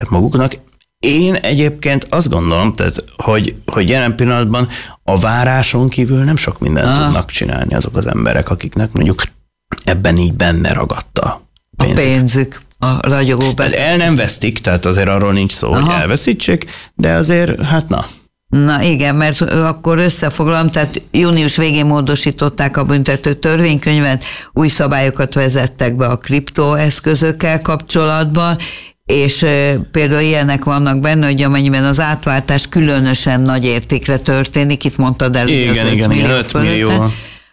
maguknak. Én egyébként azt gondolom, tehát, hogy jelen pillanatban a váráson kívül nem sok mindent tudnak csinálni azok az emberek, akiknek mondjuk ebben így benne ragadta a pénzük. A ragyogó belül. El nem vesztik, tehát azért arról nincs szó, hogy elveszítsék, de azért, hát na. Na igen, mert akkor összefoglalom, tehát június végén módosították a büntető törvénykönyvet, új szabályokat vezettek be a kriptoeszközökkel kapcsolatban, és például ilyenek vannak benne, hogy amennyiben az átváltás különösen nagy értékre történik, itt mondtad előbb, az 5 millió.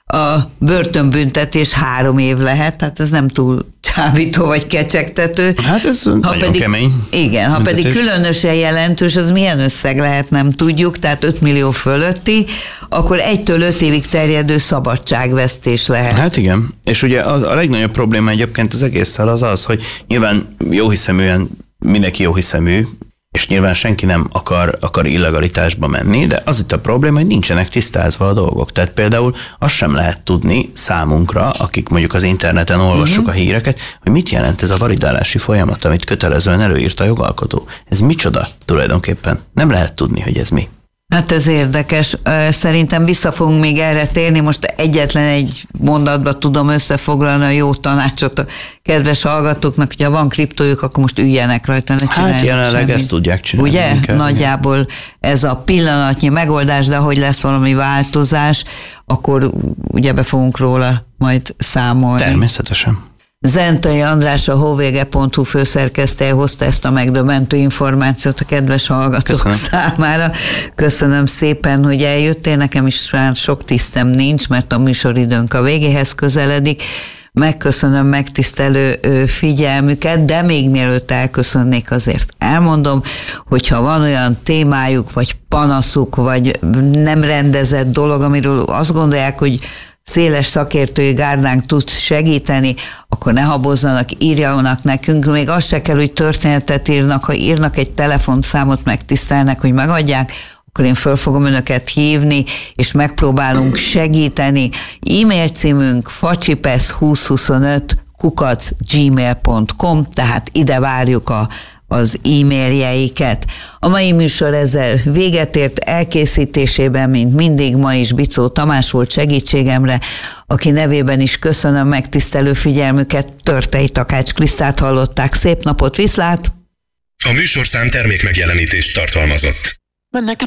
A börtönbüntetés 3 év lehet, tehát ez nem túl csábító vagy kecsegtető. Hát ez nagyon kemény. Igen, ha pedig különösen jelentős, az milyen összeg lehet, nem tudjuk, tehát 5 millió fölötti, akkor 1-től 5 évig terjedő szabadságvesztés lehet. Hát igen, és ugye a legnagyobb probléma egyébként az egésszel az, hogy nyilván jóhiszeműen mindenki jóhiszemű, és nyilván senki nem akar illegalitásba menni, de az itt a probléma, hogy nincsenek tisztázva a dolgok. Tehát például azt sem lehet tudni számunkra, akik mondjuk az interneten olvassuk a híreket, hogy mit jelent ez a validálási folyamat, amit kötelezően előírta a jogalkotó. Ez micsoda tulajdonképpen? Nem lehet tudni, hogy ez mi. Hát ez érdekes. Szerintem vissza fogunk még erre térni. Most egyetlen egy mondatba tudom összefoglalni a jó tanácsot a kedves hallgatóknak, hogyha van kriptójuk, akkor most üljenek rajta, ne csinálják Hát jelenleg semmit. Ezt tudják csinálni. Ugye? Inkább. Nagyjából ez a pillanatnyi megoldás, de hogy lesz valami változás, akkor ugye be fogunk róla majd számolni. Természetesen. Zentai András, a hóvége.hu főszerkesztője hozta ezt a megdöbbentő információt a kedves hallgatók számára. Köszönöm szépen, hogy eljöttél, nekem is már sok tisztem nincs, mert a műsoridőnk a végéhez közeledik. Megköszönöm megtisztelő figyelmüket, de még mielőtt elköszönnék, azért elmondom, hogyha van olyan témájuk, vagy panaszuk, vagy nem rendezett dolog, amiről azt gondolják, hogy széles szakértői gárdánk tud segíteni, akkor ne habozzanak, írjanak nekünk. Még az se kell, hogy történetet írnak, ha írnak egy telefonszámot, megtisztelnek, hogy megadják, akkor én föl fogom önöket hívni, és megpróbálunk segíteni. E-mail címünk facsipesz2025@gmail.com, tehát ide várjuk az e-mailjeiket. A mai műsor ezzel véget ért, elkészítésében, mint mindig, ma is Bicó Tamás volt segítségemre, aki nevében is köszönöm megtisztelő figyelmüket. Törtei Takács Krisztát hallották. Szép napot, viszlát! A műsorszám termékmegjelenítést tartalmazott.